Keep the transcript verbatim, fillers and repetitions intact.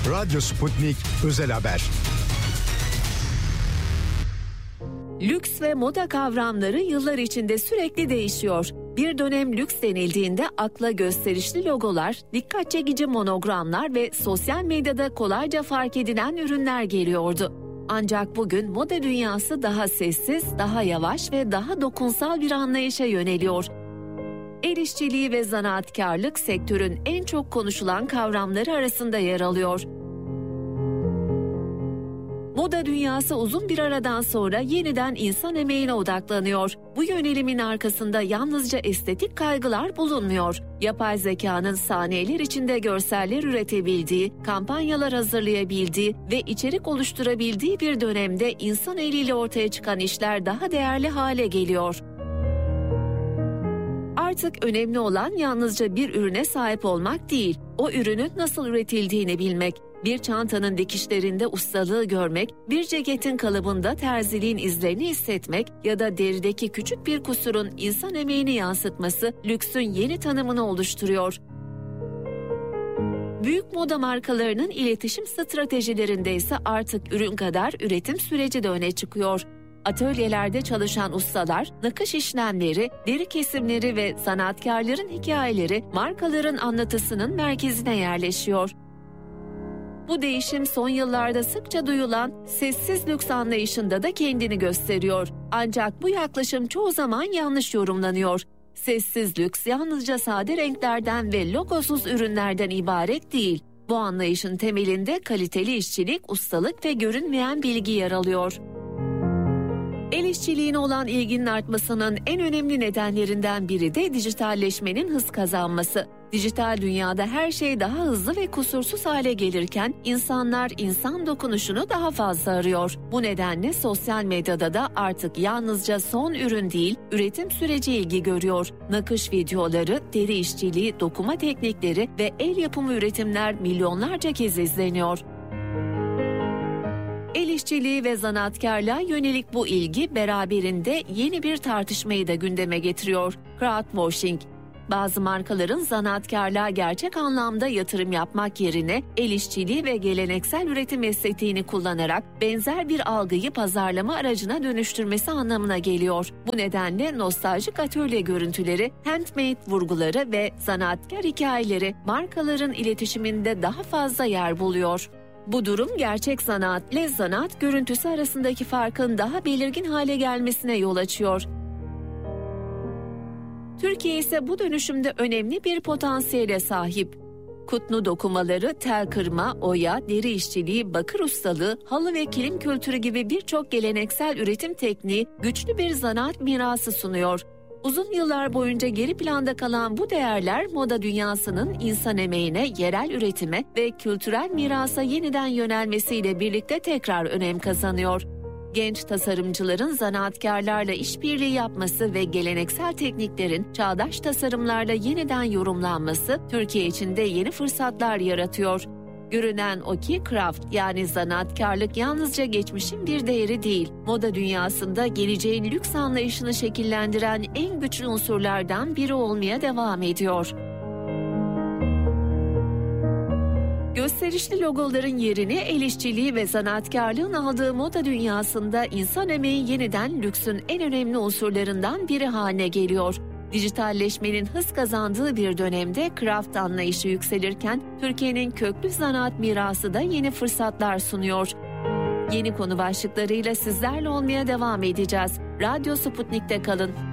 Radyo Sputnik Özel Haber. Lüks ve moda kavramları yıllar içinde sürekli değişiyor. Bir dönem lüks denildiğinde akla gösterişli logolar, dikkat çekici monogramlar ve sosyal medyada kolayca fark edilen ürünler geliyordu. Ancak bugün moda dünyası daha sessiz, daha yavaş ve daha dokunsal bir anlayışa yöneliyor. El işçiliği ve zanaatkarlık sektörün en çok konuşulan kavramları arasında yer alıyor. Moda dünyası uzun bir aradan sonra yeniden insan emeğine odaklanıyor. Bu yönelimin arkasında yalnızca estetik kaygılar bulunmuyor. Yapay zekanın saniyeler içinde görseller üretebildiği, kampanyalar hazırlayabildiği ve içerik oluşturabildiği bir dönemde insan eliyle ortaya çıkan işler daha değerli hale geliyor. Artık önemli olan yalnızca bir ürüne sahip olmak değil, o ürünün nasıl üretildiğini bilmek. Bir çantanın dikişlerinde ustalığı görmek, bir ceketin kalıbında terziliğin izlerini hissetmek ya da derideki küçük bir kusurun insan emeğini yansıtması lüksün yeni tanımını oluşturuyor. Büyük moda markalarının iletişim stratejilerinde ise artık ürün kadar üretim süreci de öne çıkıyor. Atölyelerde çalışan ustalar, nakış işlemleri, deri kesimleri ve sanatkarların hikayeleri markaların anlatısının merkezine yerleşiyor. Bu değişim son yıllarda sıkça duyulan sessiz lüks anlayışında da kendini gösteriyor. Ancak bu yaklaşım çoğu zaman yanlış yorumlanıyor. Sessiz lüks yalnızca sade renklerden ve logosuz ürünlerden ibaret değil. Bu anlayışın temelinde kaliteli işçilik, ustalık ve görünmeyen bilgi yer alıyor. El işçiliğine olan ilginin artmasının en önemli nedenlerinden biri de dijitalleşmenin hız kazanması. Dijital dünyada her şey daha hızlı ve kusursuz hale gelirken insanlar insan dokunuşunu daha fazla arıyor. Bu nedenle sosyal medyada da artık yalnızca son ürün değil, üretim süreci ilgi görüyor. Nakış videoları, deri işçiliği, dokuma teknikleri ve el yapımı üretimler milyonlarca kez izleniyor. El işçiliği ve zanaatkarlığa yönelik bu ilgi beraberinde yeni bir tartışmayı da gündeme getiriyor. Crowdwashing. Bazı markaların zanaatkarlığa gerçek anlamda yatırım yapmak yerine el işçiliği ve geleneksel üretim estetiğini kullanarak benzer bir algıyı pazarlama aracına dönüştürmesi anlamına geliyor. Bu nedenle nostaljik atölye görüntüleri, handmade vurguları ve zanaatkar hikayeleri markaların iletişiminde daha fazla yer buluyor. Bu durum gerçek sanat ile zanaat görüntüsü arasındaki farkın daha belirgin hale gelmesine yol açıyor. Türkiye ise bu dönüşümde önemli bir potansiyele sahip. Kutlu dokumaları, tel kırma, oya, deri işçiliği, bakır ustalığı, halı ve kilim kültürü gibi birçok geleneksel üretim tekniği güçlü bir zanaat mirası sunuyor. Uzun yıllar boyunca geri planda kalan bu değerler moda dünyasının insan emeğine, yerel üretime ve kültürel mirasa yeniden yönelmesiyle birlikte tekrar önem kazanıyor. Genç tasarımcıların zanaatkarlarla işbirliği yapması ve geleneksel tekniklerin çağdaş tasarımlarla yeniden yorumlanması Türkiye için de yeni fırsatlar yaratıyor. Görünen o ki craft yani zanaatkarlık yalnızca geçmişin bir değeri değil, moda dünyasında geleceğin lüks anlayışını şekillendiren en güçlü unsurlardan biri olmaya devam ediyor. Gösterişli logoların yerini el işçiliği ve zanaatkarlığın aldığı moda dünyasında insan emeği yeniden lüksün en önemli unsurlarından biri haline geliyor. Dijitalleşmenin hız kazandığı bir dönemde craft anlayışı yükselirken Türkiye'nin köklü zanaat mirası da yeni fırsatlar sunuyor. Yeni konu başlıklarıyla sizlerle olmaya devam edeceğiz. Radyo Sputnik'te kalın.